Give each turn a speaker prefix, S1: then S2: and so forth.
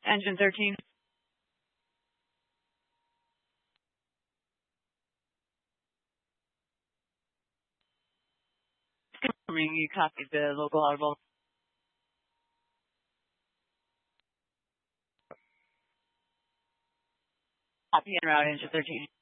S1: Engine 13. Confirming you copied the local audible. Copy en route, Engine 13.